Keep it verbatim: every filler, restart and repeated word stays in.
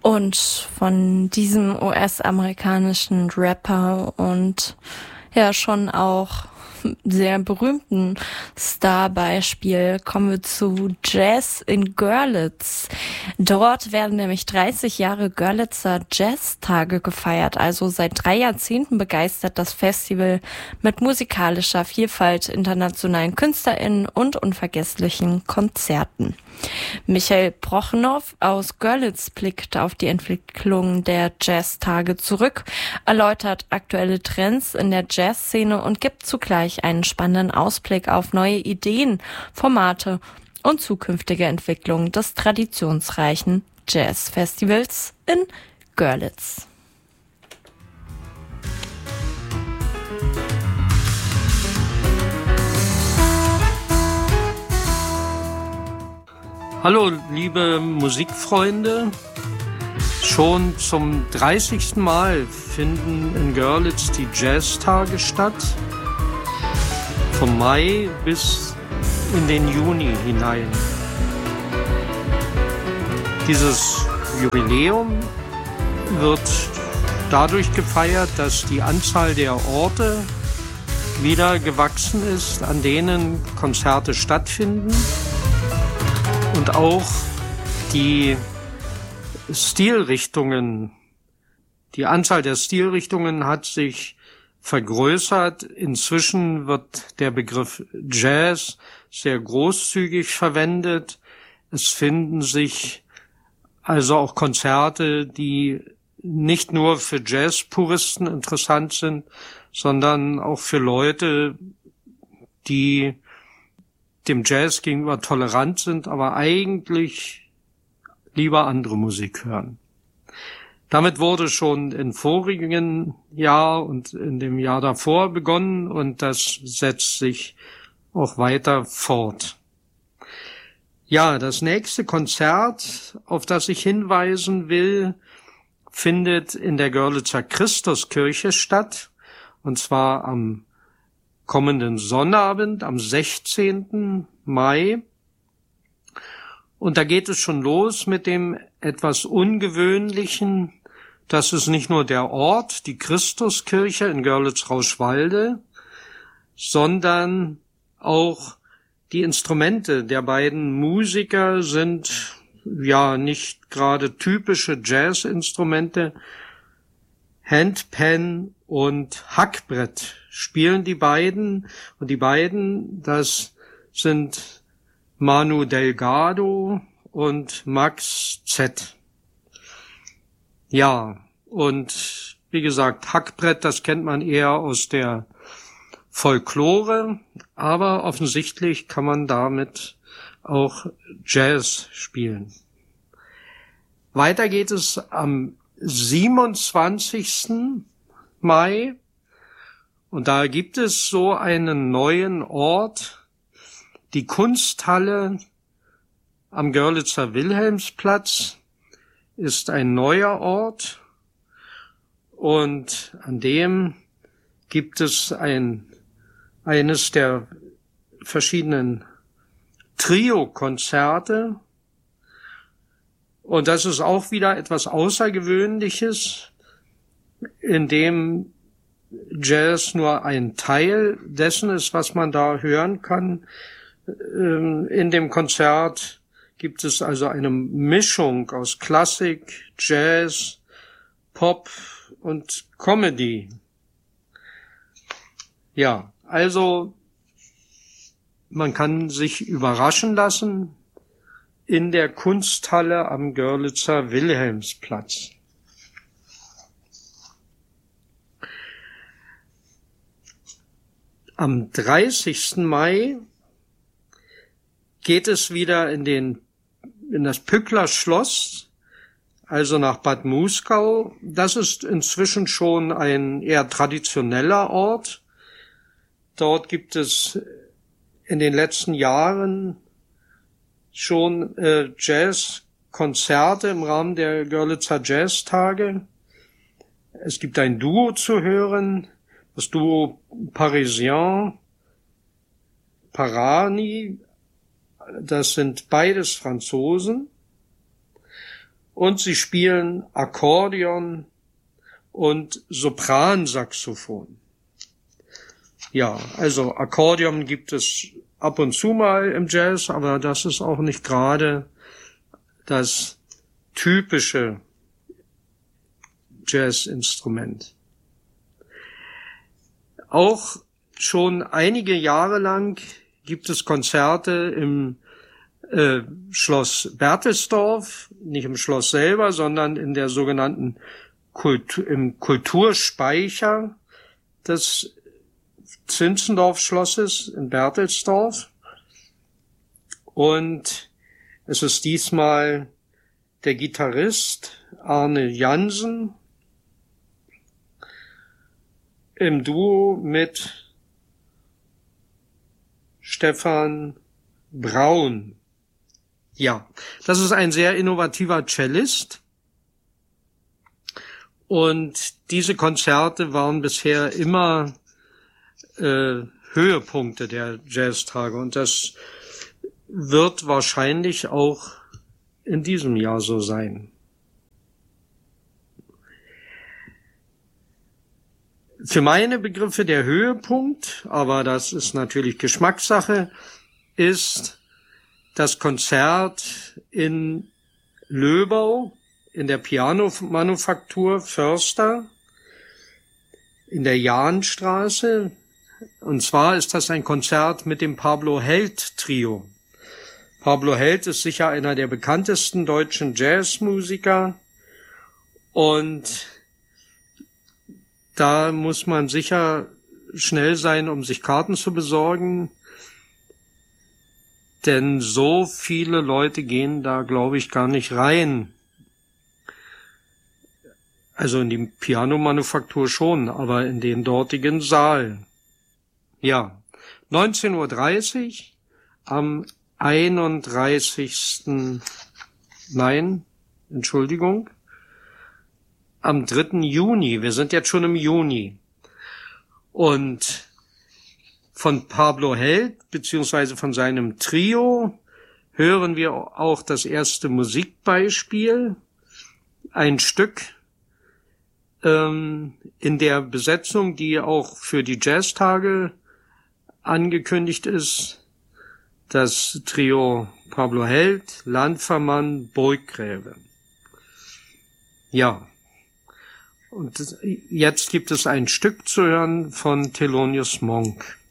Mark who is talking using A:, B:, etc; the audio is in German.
A: Und von diesem U S-amerikanischen Rapper und ja schon auch sehr berühmten Starbeispiel kommen wir zu Jazz in Görlitz. Dort werden nämlich dreißig Jahre Görlitzer Jazztage gefeiert. Also seit drei Jahrzehnten begeistert das Festival mit musikalischer Vielfalt, internationalen KünstlerInnen und unvergesslichen Konzerten. Michael Prochnow aus Görlitz blickt auf die Entwicklung der Jazztage zurück, erläutert aktuelle Trends in der Jazzszene und gibt zugleich einen spannenden Ausblick auf neue Ideen, Formate und zukünftige Entwicklung des traditionsreichen Jazzfestivals in Görlitz.
B: Hallo liebe Musikfreunde, schon zum dreißigsten Mal finden in Görlitz die Jazztage statt, vom Mai bis in den Juni hinein. Dieses Jubiläum wird dadurch gefeiert, dass die Anzahl der Orte wieder gewachsen ist, an denen Konzerte stattfinden. Und auch die Stilrichtungen, die Anzahl der Stilrichtungen hat sich vergrößert. Inzwischen wird der Begriff Jazz sehr großzügig verwendet. Es finden sich also auch Konzerte, die nicht nur für Jazzpuristen interessant sind, sondern auch für Leute, die dem Jazz gegenüber tolerant sind, aber eigentlich lieber andere Musik hören. Damit wurde schon im vorigen Jahr und in dem Jahr davor begonnen und das setzt sich auch weiter fort. Ja, das nächste Konzert, auf das ich hinweisen will, findet in der Görlitzer Christuskirche statt, und zwar am kommenden Sonnabend, am sechzehnten Mai. Und da geht es schon los mit dem etwas Ungewöhnlichen. Das ist nicht nur der Ort, die Christuskirche in Görlitz-Rauschwalde, sondern auch die Instrumente der beiden Musiker sind ja nicht gerade typische Jazzinstrumente. Handpan und Hackbrett spielen die beiden, und die beiden, das sind Manu Delgado und Max Z. Ja, und wie gesagt, Hackbrett, das kennt man eher aus der Folklore, aber offensichtlich kann man damit auch Jazz spielen. Weiter geht es am siebenundzwanzigsten Mai, und da gibt es so einen neuen Ort, die Kunsthalle am Görlitzer Wilhelmsplatz ist ein neuer Ort, und an dem gibt es ein eines der verschiedenen Trio-Konzerte. Und das ist auch wieder etwas Außergewöhnliches, in dem Jazz nur ein Teil dessen ist, was man da hören kann. In dem Konzert gibt es also eine Mischung aus Klassik, Jazz, Pop und Comedy. Ja, also man kann sich überraschen lassen in der Kunsthalle am Görlitzer Wilhelmsplatz. Am dreißigsten Mai geht es wieder in den in das Pückler Schloss, also nach Bad Muskau. Das ist inzwischen schon ein eher traditioneller Ort. Dort gibt es in den letzten Jahren schon äh, Jazzkonzerte im Rahmen der Görlitzer Jazztage. Es gibt ein Duo zu hören, das Duo Parisien Parani. Das sind beides Franzosen. und sie spielen Akkordeon und Sopransaxophon. Ja, also Akkordeon gibt es ab und zu mal im Jazz, aber das ist auch nicht gerade das typische Jazzinstrument. Auch schon einige Jahre lang gibt es Konzerte im äh, Schloss Berthelsdorf, nicht im Schloss selber, sondern in der sogenannten Kultur, im Kulturspeicher des Zinzendorf-Schlosses in Berthelsdorf. Und es ist diesmal der Gitarrist Arne Jansen im Duo mit Stefan Braun. Ja, das ist ein sehr innovativer Cellist. Und diese Konzerte waren bisher immer äh, Höhepunkte der Jazztage. Und das wird wahrscheinlich auch in diesem Jahr so sein. Für meine Begriffe der Höhepunkt, aber das ist natürlich Geschmackssache, ist das Konzert in Löbau in der Pianomanufaktur Förster in der Jahnstraße. Und zwar ist das ein Konzert mit dem Pablo Held Trio. Pablo Held ist sicher einer der bekanntesten deutschen Jazzmusiker und da muss man sicher schnell sein, um sich Karten zu besorgen, denn so viele Leute gehen da, glaube ich, gar nicht rein. Also in die Pianomanufaktur schon, aber in den dortigen Saal. Ja, neunzehn Uhr dreißig am einunddreißigsten Nein, Entschuldigung. Am dritten Juni, wir sind jetzt schon im Juni. Und von Pablo Held, beziehungsweise von seinem Trio, hören wir auch das erste Musikbeispiel. Ein Stück ähm, in der Besetzung, die auch für die Jazztage angekündigt ist. Das Trio Pablo Held, Landfermann, Burggräbe. Ja. Und jetzt gibt es ein Stück zu hören von Thelonious Monk.